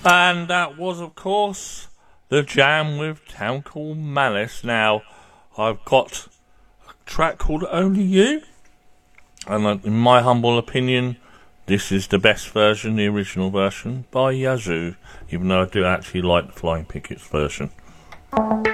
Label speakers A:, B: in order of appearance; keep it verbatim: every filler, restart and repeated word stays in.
A: And that was, of course, The Jam with Town Called Malice. Now, I've got a track called Only You, and in my humble opinion, this is the best version, the original version, by Yazoo, even though I do actually like the Flying Pickets version.